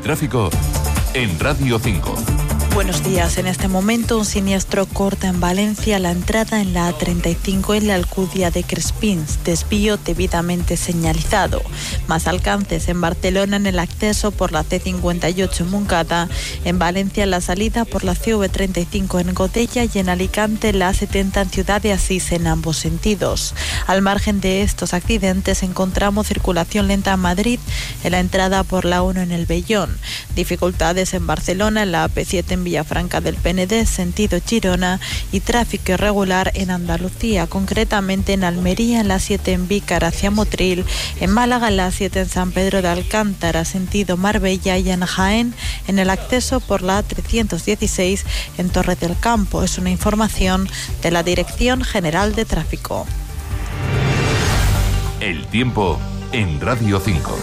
tráfico en Radio 5. Buenos días. En este momento un siniestro corta en Valencia la entrada en la A35 en la Alcudia de Crespins, desvío debidamente señalizado. Más alcances en Barcelona en el acceso por la C58 en Montcada, en Valencia la salida por la CV35 en Godella y en Alicante la A70 en Ciudad de Asís en ambos sentidos. Al margen de estos accidentes encontramos circulación lenta en Madrid en la entrada por la 1 en el Vellón. Dificultades en Barcelona en la AP7 en Villafranca del Penedès, sentido Girona, y tráfico irregular en Andalucía, concretamente en Almería en la 7 en Vícar hacia Motril, en Málaga en la 7 en San Pedro de Alcántara, sentido Marbella, y en Jaén en el acceso por la A316 en Torre del Campo. Es una información de la Dirección General de Tráfico. El tiempo en Radio 5.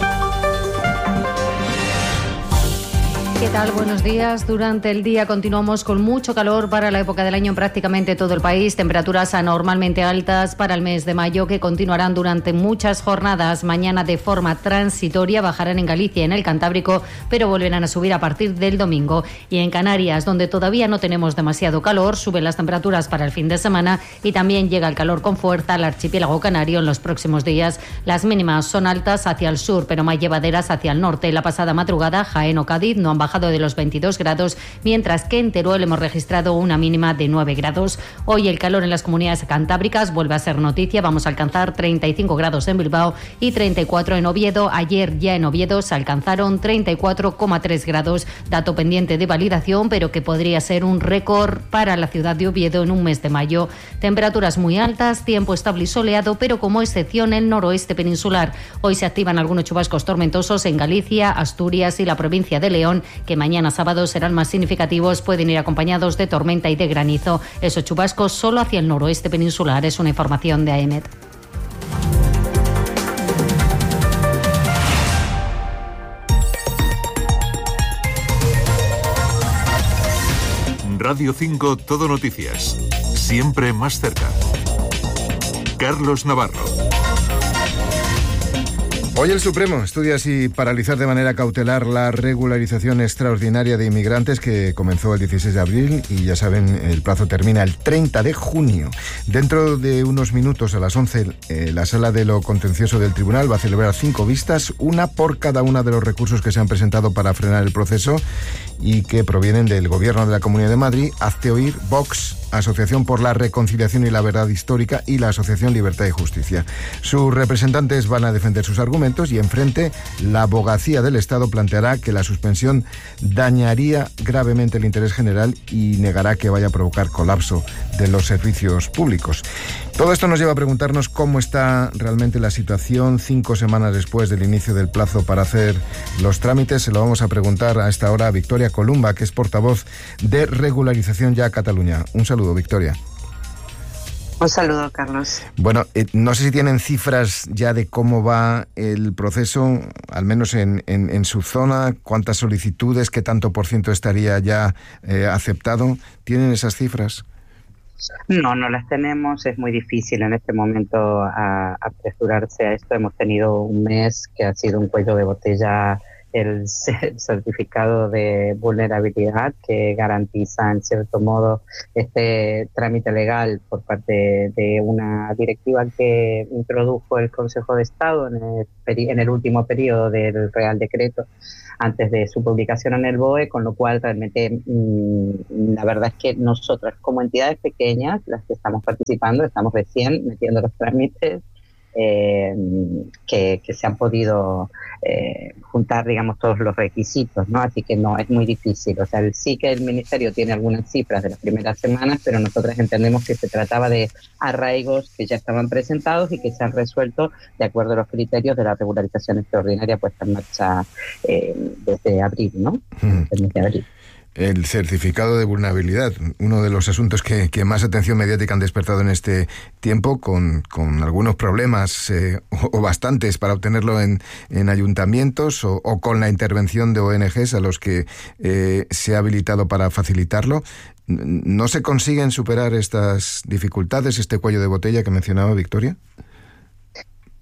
¿Qué tal? Buenos días. Durante el día continuamos con mucho calor para la época del año en prácticamente todo el país. Temperaturas anormalmente altas para el mes de mayo que continuarán durante muchas jornadas. Mañana de forma transitoria bajarán en Galicia y en el Cantábrico, pero volverán a subir a partir del domingo. Y en Canarias, donde todavía no tenemos demasiado calor, suben las temperaturas para el fin de semana y también llega el calor con fuerza al archipiélago canario en los próximos días. Las mínimas son altas hacia el sur, pero más llevaderas hacia el norte. La pasada madrugada, Jaén o Cádiz no han bajado de los 22 grados, mientras que en Teruel hemos registrado una mínima de 9 grados. Hoy el calor en las comunidades cantábricas vuelve a ser noticia. Vamos a alcanzar 35 grados en Bilbao y 34 en Oviedo. Ayer ya en Oviedo se alcanzaron 34,3 grados, dato pendiente de validación, pero que podría ser un récord para la ciudad de Oviedo en un mes de mayo. Temperaturas muy altas, tiempo estable y soleado, pero como excepción el noroeste peninsular. Hoy se activan algunos chubascos tormentosos en Galicia, Asturias y la provincia de León, que mañana sábado serán más significativos, pueden ir acompañados de tormenta y de granizo. Esos chubascos solo hacia el noroeste peninsular. Es una información de AEMET. Radio 5 Todo Noticias. Siempre más cerca. Carlos Navarro. Hoy el Supremo estudia si paralizar de manera cautelar la regularización extraordinaria de inmigrantes que comenzó el 16 de abril y ya saben, el plazo termina el 30 de junio. Dentro de unos minutos, a las 11, la Sala de lo Contencioso del Tribunal va a celebrar 5 vistas, una por cada uno de los recursos que se han presentado para frenar el proceso y que provienen del Gobierno de la Comunidad de Madrid, Hazte Oír, Vox, Asociación por la Reconciliación y la Verdad Histórica y la Asociación Libertad y Justicia. Sus representantes van a defender sus argumentos y enfrente la abogacía del Estado planteará que la suspensión dañaría gravemente el interés general y negará que vaya a provocar colapso de los servicios públicos. Todo esto nos lleva a preguntarnos cómo está realmente la situación 5 semanas después del inicio del plazo para hacer los trámites. Se lo vamos a preguntar a esta hora a Victoria Columba, que es portavoz de Regularización Ya Cataluña. Un saludo, Victoria. Un saludo, Carlos. Bueno, no sé si tienen cifras ya de cómo va el proceso, al menos en su zona, cuántas solicitudes, qué tanto por ciento estaría ya aceptado. ¿Tienen esas cifras? No las tenemos. Es muy difícil en este momento apresurarse a esto. Hemos tenido un mes que ha sido un cuello de botella, el certificado de vulnerabilidad que garantiza en cierto modo este trámite legal por parte de una directiva que introdujo el Consejo de Estado en el último periodo del Real Decreto antes de su publicación en el BOE, con lo cual realmente la verdad es que nosotras como entidades pequeñas, las que estamos participando, estamos recién metiendo los trámites que se han podido juntar, digamos, todos los requisitos, ¿no? Así que no, es muy difícil. O sea, sí que el Ministerio tiene algunas cifras de las primeras semanas, pero nosotras entendemos que se trataba de arraigos que ya estaban presentados y que se han resuelto de acuerdo a los criterios de la regularización extraordinaria puesta en marcha desde abril, ¿no? Desde abril. El certificado de vulnerabilidad, uno de los asuntos que más atención mediática han despertado en este tiempo, con algunos problemas o bastantes para obtenerlo en ayuntamientos o con la intervención de ONGs a los que se ha habilitado para facilitarlo. ¿No se consiguen superar estas dificultades, este cuello de botella que mencionaba Victoria?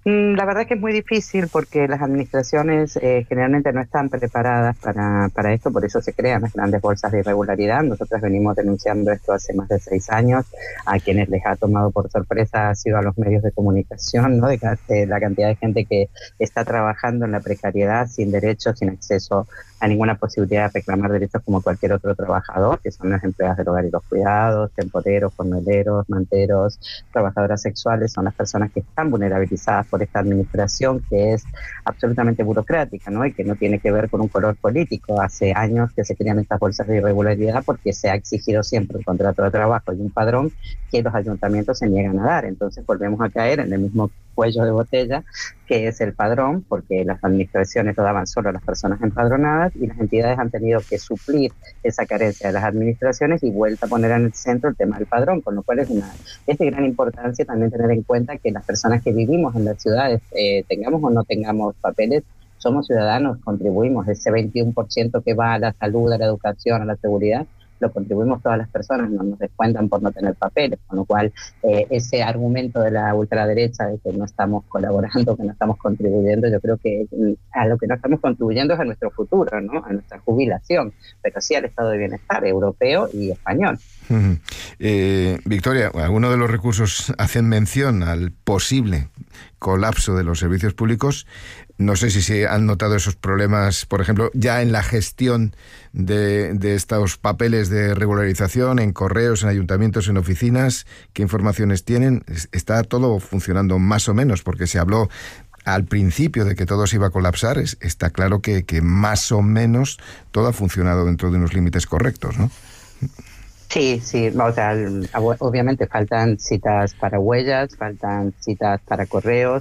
La verdad es que es muy difícil porque las administraciones generalmente no están preparadas para esto, por eso se crean las grandes bolsas de irregularidad. Nosotros venimos denunciando esto hace más de 6 años. A quienes les ha tomado por sorpresa ha sido a los medios de comunicación, ¿no? De la cantidad de gente que está trabajando en la precariedad, sin derechos, sin acceso a ninguna posibilidad de reclamar derechos como cualquier otro trabajador, que son las empleadas del hogar y los cuidados, temporeros, jornaleros, manteros, trabajadoras sexuales, son las personas que están vulnerabilizadas por esta administración que es absolutamente burocrática, ¿no? Y que no tiene que ver con un color político. Hace años que se crean estas bolsas de irregularidad porque se ha exigido siempre un contrato de trabajo y un padrón que los ayuntamientos se niegan a dar. Entonces volvemos a caer en el mismo cuello de botella que es el padrón, porque las administraciones lo daban solo a las personas empadronadas y las entidades han tenido que suplir esa carencia de las administraciones y vuelta a poner en el centro el tema del padrón, con lo cual es de gran importancia también tener en cuenta que las personas que vivimos en las ciudades, tengamos o no tengamos papeles, somos ciudadanos, contribuimos. Ese 21% que va a la salud, a la educación, a la seguridad, lo contribuimos todas las personas, no nos descuentan por no tener papeles, con lo cual ese argumento de la ultraderecha de que no estamos colaborando, que no estamos contribuyendo, yo creo que a lo que no estamos contribuyendo es a nuestro futuro, ¿no? A nuestra jubilación, pero sí al estado de bienestar europeo y español. Victoria, algunos de los recursos hacen mención al posible colapso de los servicios públicos. No sé si se han notado esos problemas, por ejemplo, ya en la gestión de estos papeles de regularización, en correos, en ayuntamientos, en oficinas. ¿Qué informaciones tienen? ¿Está todo funcionando más o menos? Porque se habló al principio de que todo se iba a colapsar. Está claro que más o menos todo ha funcionado dentro de unos límites correctos, ¿no? Sí, o sea, obviamente faltan citas para huellas, faltan citas para correos,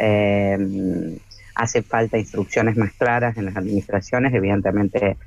hace falta instrucciones más claras en las administraciones, evidentemente.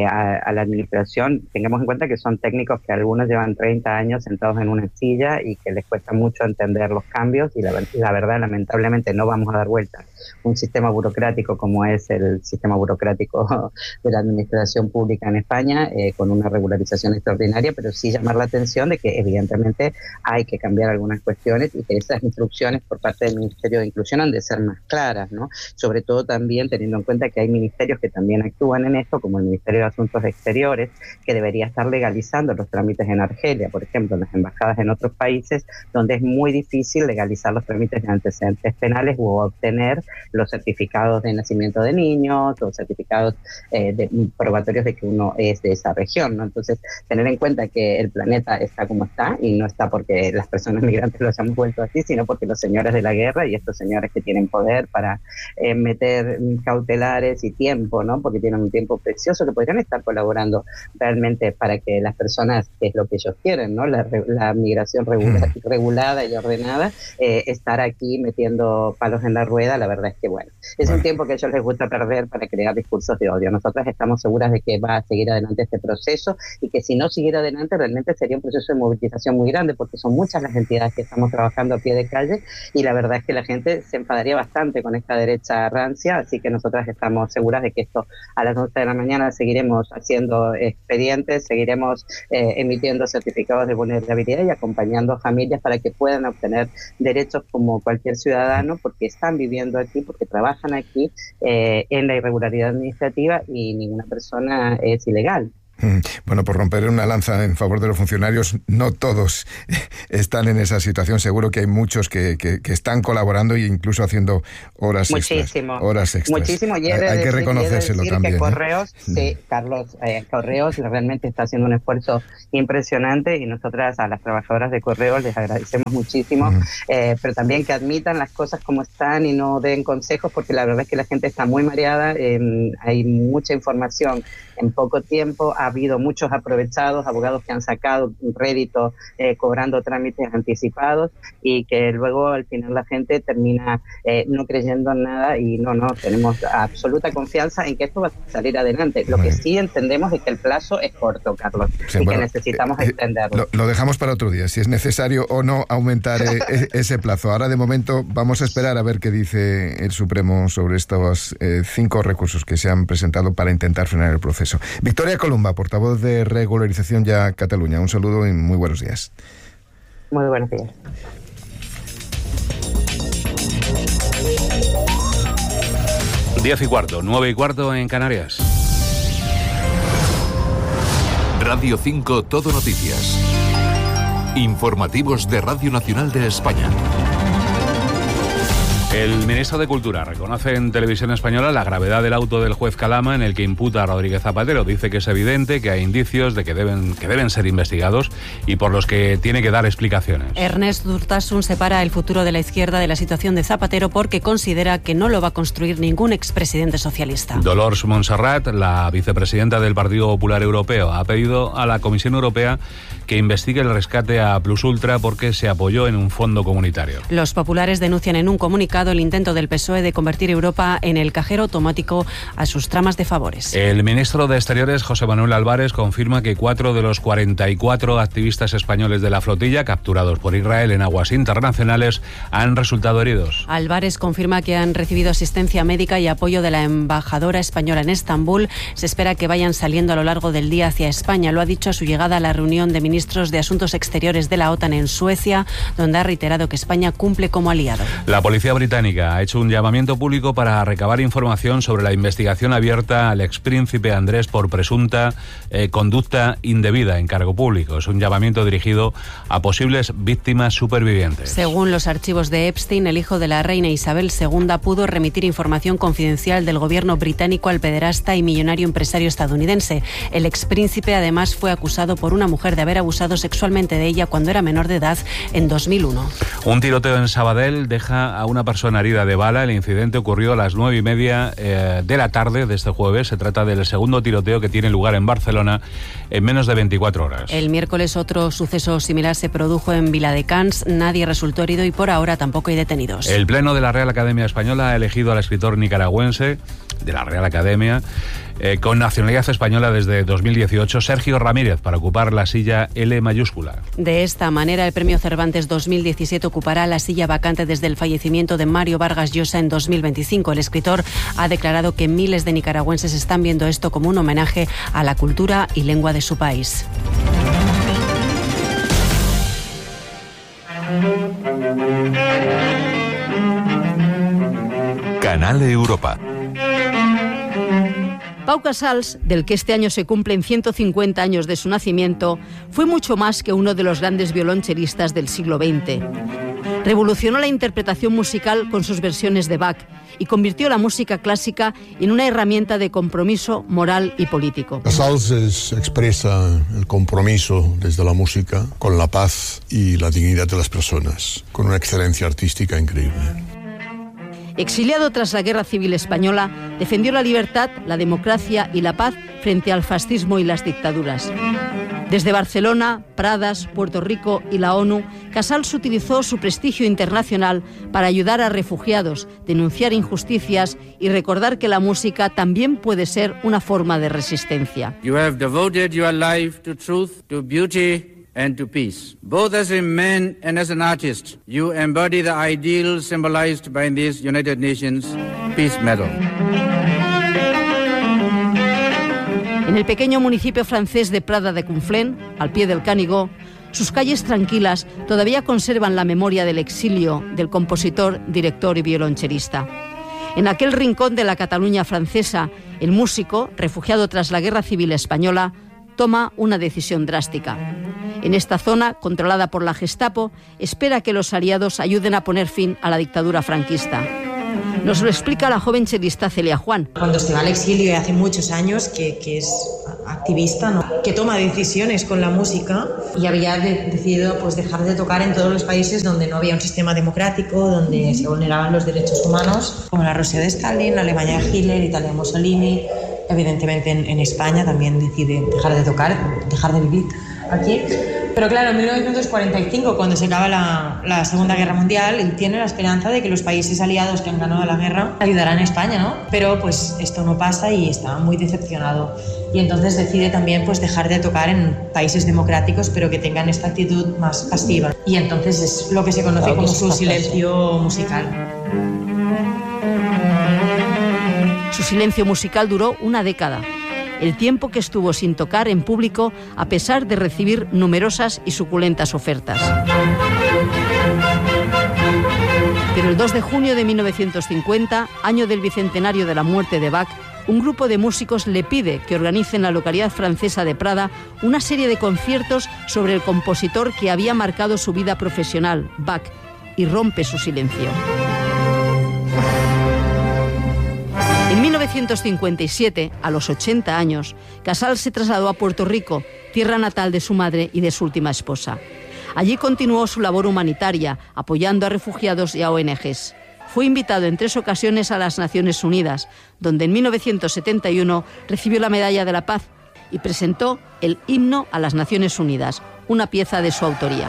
A la administración, tengamos en cuenta que son técnicos que algunos llevan 30 años sentados en una silla y que les cuesta mucho entender los cambios y la verdad, lamentablemente, no vamos a dar vuelta un sistema burocrático como es el sistema burocrático de la administración pública en España, con una regularización extraordinaria, pero sí llamar la atención de que evidentemente hay que cambiar algunas cuestiones y que esas instrucciones por parte del Ministerio de Inclusión han de ser más claras, ¿no? Sobre todo también teniendo en cuenta que hay ministerios que también actúan en esto, como el Ministerio de Asuntos Exteriores, que debería estar legalizando los trámites en Argelia, por ejemplo, en las embajadas en otros países, donde es muy difícil legalizar los trámites de antecedentes penales u obtener los certificados de nacimiento de niños o certificados probatorios de que uno es de esa región, ¿no? Entonces, tener en cuenta que el planeta está como está, y no está porque las personas migrantes lo hayamos vuelto así, sino porque los señores de la guerra y estos señores que tienen poder para meter cautelares y tiempo, ¿no? Porque tienen un tiempo precioso que podrían estar colaborando realmente para que las personas, que es lo que ellos quieren, ¿no? La migración regulada y ordenada, estar aquí metiendo palos en la rueda, la verdad es que, bueno, es un tiempo que a ellos les gusta perder para crear discursos de odio. Nosotras estamos seguras de que va a seguir adelante este proceso y que si no siguiera adelante realmente sería un proceso de movilización muy grande, porque son muchas las entidades que estamos trabajando a pie de calle y la verdad es que la gente se enfadaría bastante con esta derecha rancia, así que nosotras estamos seguras de que esto a las 11 de la mañana seguiremos haciendo expedientes, seguiremos emitiendo certificados de vulnerabilidad y acompañando a familias para que puedan obtener derechos como cualquier ciudadano, porque están viviendo aquí, porque trabajan aquí en la irregularidad administrativa y ninguna persona es ilegal. Bueno, por romper una lanza en favor de los funcionarios, no todos están en esa situación. Seguro que hay muchos que están colaborando e incluso haciendo horas extras. Muchísimo. Hay que reconocérselo también. Que Correos, sí, Carlos, Correos realmente está haciendo un esfuerzo impresionante y nosotras a las trabajadoras de Correos les agradecemos muchísimo, pero también que admitan las cosas como están y no den consejos, porque la verdad es que la gente está muy mareada, hay mucha información en poco tiempo, ha habido muchos aprovechados, abogados que han sacado un rédito cobrando trámites anticipados y que luego al final la gente termina no creyendo en nada y no, tenemos absoluta confianza en que esto va a salir adelante. Lo que sí entendemos es que el plazo es corto, Carlos, y que necesitamos extenderlo. Lo dejamos para otro día, si es necesario o no aumentar ese plazo. Ahora de momento vamos a esperar a ver qué dice el Supremo sobre estos 5 recursos que se han presentado para intentar frenar el proceso. Victoria Columba, portavoz de Regularización Ya Cataluña. Un saludo y muy buenos días. Muy buenos días. 10:15, 9:15 en Canarias. Radio 5 Todo Noticias. Informativos de Radio Nacional de España. El ministro de Cultura reconoce en Televisión Española la gravedad del auto del juez Calama en el que imputa a Rodríguez Zapatero. Dice que es evidente que hay indicios de que deben ser investigados y por los que tiene que dar explicaciones. Ernest Urtasun separa el futuro de la izquierda de la situación de Zapatero porque considera que no lo va a construir ningún expresidente socialista. Dolors Montserrat, la vicepresidenta del Partido Popular Europeo, ha pedido a la Comisión Europea que investigue el rescate a Plus Ultra porque se apoyó en un fondo comunitario. Los populares denuncian en un comunicado el intento del PSOE de convertir Europa en el cajero automático a sus tramas de favores. El ministro de Exteriores, José Manuel Álvarez, confirma que 4 de los 44 activistas españoles de la flotilla capturados por Israel en aguas internacionales han resultado heridos. Álvarez confirma que han recibido asistencia médica y apoyo de la embajadora española en Estambul. Se espera que vayan saliendo a lo largo del día hacia España. Lo ha dicho a su llegada a la reunión de ministros de Asuntos Exteriores de la OTAN en Suecia, donde ha reiterado que España cumple como aliado. La policía británica ha hecho un llamamiento público para recabar información sobre la investigación abierta al expríncipe Andrés por presunta conducta indebida en cargo público. Es un llamamiento dirigido a posibles víctimas supervivientes. Según los archivos de Epstein, el hijo de la reina Isabel II pudo remitir información confidencial del gobierno británico al pederasta y millonario empresario estadounidense. El expríncipe además fue acusado por una mujer de haber abusado sexualmente de ella cuando era menor de edad en 2001. Un tiroteo en Sabadell deja a una persona herida de bala. El incidente ocurrió a las 9:30 de la tarde de este jueves. Se trata del segundo tiroteo que tiene lugar en Barcelona en menos de 24 horas. El miércoles otro suceso similar se produjo en Viladecans. Nadie resultó herido y por ahora tampoco hay detenidos. El Pleno de la Real Academia Española ha elegido al escritor nicaragüense de la Real Academia con nacionalidad española desde 2018, Sergio Ramírez, para ocupar la silla L mayúscula. De esta manera, el Premio Cervantes 2017 ocupará la silla vacante desde el fallecimiento de Mario Vargas Llosa en 2025. El escritor ha declarado que miles de nicaragüenses están viendo esto como un homenaje a la cultura y lengua de su país. Canal Europa. Pau Casals, del que este año se cumplen 150 años de su nacimiento, fue mucho más que uno de los grandes violonchelistas del siglo XX. Revolucionó la interpretación musical con sus versiones de Bach y convirtió la música clásica en una herramienta de compromiso moral y político. Casals expresa el compromiso desde la música con la paz y la dignidad de las personas, con una excelencia artística increíble. Exiliado tras la Guerra Civil Española, defendió la libertad, la democracia y la paz frente al fascismo y las dictaduras. Desde Barcelona, Pradas, Puerto Rico y la ONU, Casals utilizó su prestigio internacional para ayudar a refugiados, denunciar injusticias y recordar que la música también puede ser una forma de resistencia. You have devoted your life to truth, to beauty and to peace. Both as a man and as an artist, you embody the ideal symbolized by this United Nations Peace Medal. En el pequeño municipio francés de Prada de Conflent, al pie del Canigó, sus calles tranquilas todavía conservan la memoria del exilio del compositor, director y violonchelista. En aquel rincón de la Cataluña francesa, el músico, refugiado tras la Guerra Civil Española, toma una decisión drástica. En esta zona, controlada por la Gestapo, espera que los aliados ayuden a poner fin a la dictadura franquista. Nos lo explica la joven chelista Celia Juan. Cuando se va al exilio, y hace muchos años que es activista, ¿no?, que toma decisiones con la música, y había decidido pues dejar de tocar en todos los países donde no había un sistema democrático, donde se vulneraban los derechos humanos, como la Rusia de Stalin, la Alemania de Hitler, Italia de Mussolini. Evidentemente en España también decide dejar de tocar, dejar de vivir aquí. Pero claro, en 1945, cuando se acaba la Segunda Guerra Mundial, él tiene la esperanza de que los países aliados que han ganado la guerra ayudarán a España, ¿no? Pero pues esto no pasa y está muy decepcionado. Y entonces decide también pues dejar de tocar en países democráticos, pero que tengan esta actitud más pasiva. Y entonces es lo que se conoce como su silencio musical. Su silencio musical duró una década, el tiempo que estuvo sin tocar en público a pesar de recibir numerosas y suculentas ofertas. Pero el 2 de junio de 1950, año del bicentenario de la muerte de Bach, un grupo de músicos le pide que organice en la localidad francesa de Prada una serie de conciertos sobre el compositor que había marcado su vida profesional, Bach, y rompe su silencio. En 1957, a los 80 años, Casals se trasladó a Puerto Rico, tierra natal de su madre y de su última esposa. Allí continuó su labor humanitaria, apoyando a refugiados y a ONGs. Fue invitado en 3 ocasiones a las Naciones Unidas, donde en 1971 recibió la Medalla de la Paz y presentó el Himno a las Naciones Unidas, una pieza de su autoría.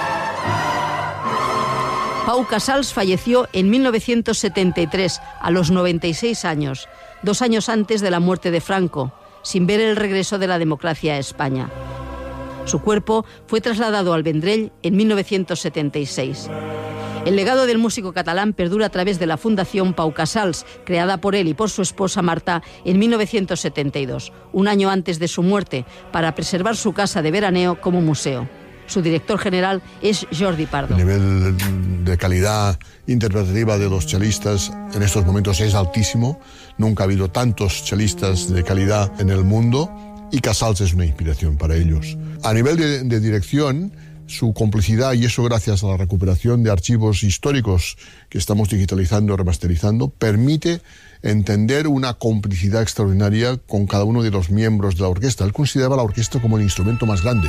Pau Casals falleció en 1973, a los 96 años, 2 años antes de la muerte de Franco, sin ver el regreso de la democracia a España. Su cuerpo fue trasladado al Vendrell en 1976. El legado del músico catalán perdura a través de la Fundación Pau Casals, creada por él y por su esposa Marta en 1972, un año antes de su muerte, para preservar su casa de veraneo como museo. Su director general es Jordi Pardo. El nivel de calidad interpretativa de los chelistas en estos momentos es altísimo. Nunca ha habido tantos chelistas de calidad en el mundo y Casals es una inspiración para ellos. A nivel de dirección, su complicidad, y eso gracias a la recuperación de archivos históricos que estamos digitalizando, remasterizando, permite entender una complicidad extraordinaria con cada uno de los miembros de la orquesta. Él consideraba la orquesta como el instrumento más grande.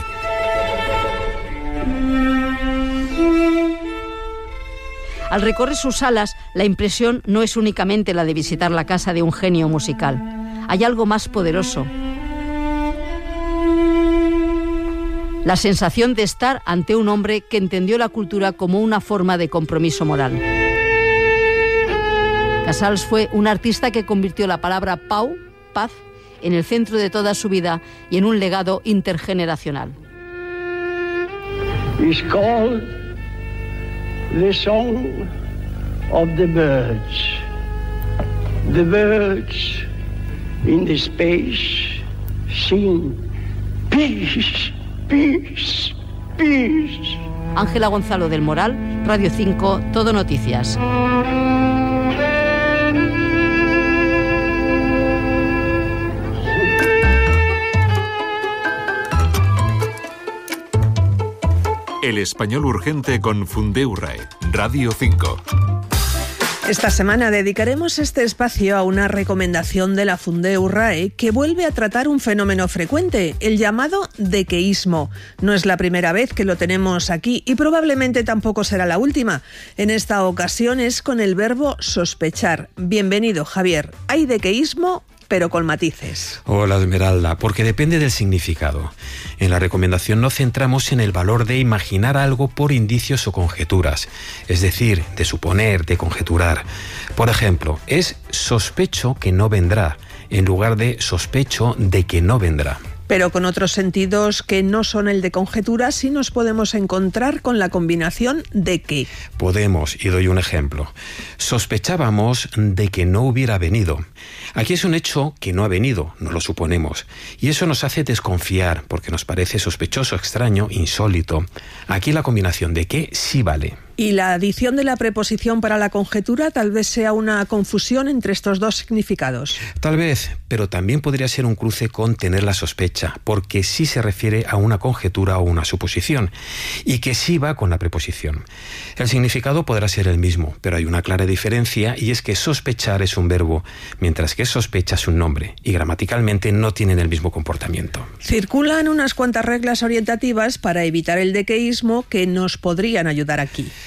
Al recorrer sus salas, la impresión no es únicamente la de visitar la casa de un genio musical. Hay algo más poderoso. La sensación de estar ante un hombre que entendió la cultura como una forma de compromiso moral. Casals fue un artista que convirtió la palabra Pau, paz, en el centro de toda su vida y en un legado intergeneracional. It's called the song of the birds. The birds in the space sing peace. Peace, peace. Ángela Gonzalo del Moral, Radio 5, Todo Noticias. El español urgente con Fundeurae, Radio 5. Esta semana dedicaremos este espacio a una recomendación de la Fundeurae que vuelve a tratar un fenómeno frecuente, el llamado dequeísmo. No es la primera vez que lo tenemos aquí y probablemente tampoco será la última. En esta ocasión es con el verbo sospechar. Bienvenido, Javier. ¿Hay dequeísmo? Pero con matices. Hola, Esmeralda, porque depende del significado. En la recomendación nos centramos en el valor de imaginar algo por indicios o conjeturas, es decir, de suponer, de conjeturar. Por ejemplo, es sospecho que no vendrá, en lugar de sospecho de que no vendrá. Pero con otros sentidos que no son el de conjetura, sí nos podemos encontrar con la combinación de que. Podemos, y doy un ejemplo. Sospechábamos de que no hubiera venido. Aquí es un hecho que no ha venido, no lo suponemos. Y eso nos hace desconfiar, porque nos parece sospechoso, extraño, insólito. Aquí la combinación de que sí vale. Y la adición de la preposición para la conjetura tal vez sea una confusión entre estos dos significados. Tal vez, pero también podría ser un cruce con tener la sospecha, porque sí se refiere a una conjetura o una suposición, y que sí va con la preposición. El significado podrá ser el mismo, pero hay una clara diferencia, y es que sospechar es un verbo, mientras que sospecha es un nombre, y gramaticalmente no tienen el mismo comportamiento. Circulan unas cuantas reglas orientativas para evitar el dequeísmo que nos podrían ayudar aquí.